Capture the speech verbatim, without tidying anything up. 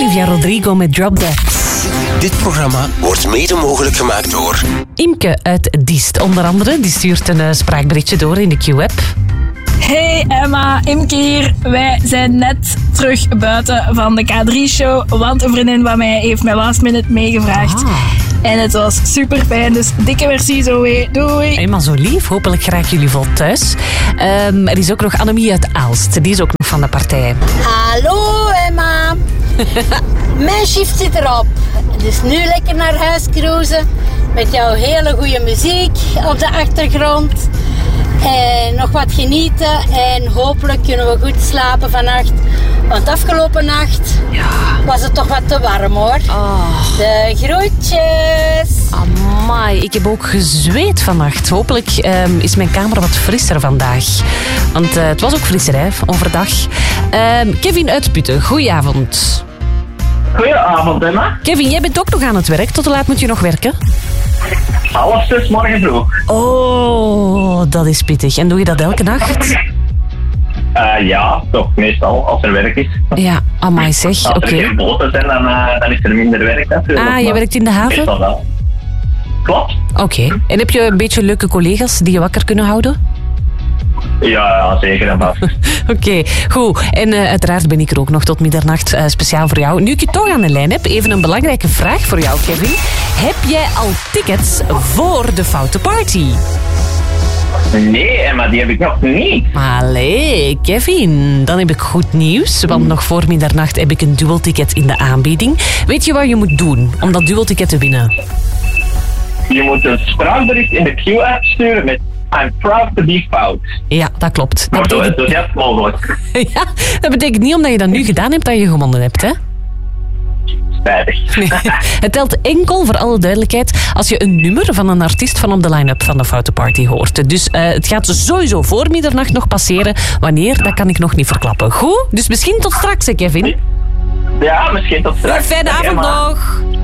Olivia Rodrigo met Drop Dead. Dit programma wordt mede mogelijk gemaakt door Imke uit Diest, onder andere. Die stuurt een uh, spraakberichtje door in de Q-app. Hey Emma, Imke hier. Wij zijn net terug buiten van de K drie show, want een vriendin van mij heeft mij last minute meegevraagd. Ah. En het was super fijn, dus dikke merci zo hé. Doei. Eenmaal zo lief, hopelijk graag jullie vol thuis. Um, er is ook nog Annemie uit Aalst, die is ook nog van de partij. Hallo Emma. Mijn shift zit erop. Dus nu lekker naar huis cruisen met jouw hele goede muziek op de achtergrond. En nog wat genieten en hopelijk kunnen we goed slapen vannacht. Want afgelopen nacht ja. was het toch wat te warm hoor. Oh. De groetjes. Amai, ik heb ook gezweet vannacht. Hopelijk um, is mijn kamer wat frisser vandaag. Want uh, het was ook frisser hè, overdag. Um, Kevin uit Putten, goedenavond. Goedenavond Emma. Kevin, jij bent ook nog aan het werk. Tot hoe laat moet je nog werken? Half zes morgen vroeg. Oh, dat is pittig. En doe je dat elke nacht? Uh, ja, toch meestal, als er werk is. Ja, amai zeg, oké. Als er okay. geen boten zijn, dan, uh, dan is er minder werk natuurlijk. Ah, je werkt in de haven? Meestal wel. Klopt. Oké. Okay. En heb je een beetje leuke collega's die je wakker kunnen houden? Ja, ja zeker en vast. Oké, okay, goed. En uh, uiteraard ben ik er ook nog tot middernacht, uh, speciaal voor jou. Nu ik je toch aan de lijn heb, even een belangrijke vraag voor jou, Kevin. Heb jij al tickets voor de Foute Party? Nee, Emma, die heb ik nog niet. Allee, Kevin, dan heb ik goed nieuws. Want nog voor middernacht heb ik een duelticket in de aanbieding. Weet je wat je moet doen om dat duelticket te winnen? Je moet een spraakbericht in de Q-app sturen met I'm proud to be fout. Ja, dat klopt. Dat betekent... zo enthousiast mogelijk. Ja, dat betekent niet omdat je dat nu gedaan hebt dat je gewonnen hebt, hè? Spijtig. Nee, het telt enkel, voor alle duidelijkheid, als je een nummer van een artiest van op de line-up van de Foute Party hoort. Dus uh, het gaat sowieso voor middernacht nog passeren. Wanneer, dat kan ik nog niet verklappen. Goed? Dus misschien tot straks, hè, Kevin? Ja, misschien tot straks. Fijne avond nog.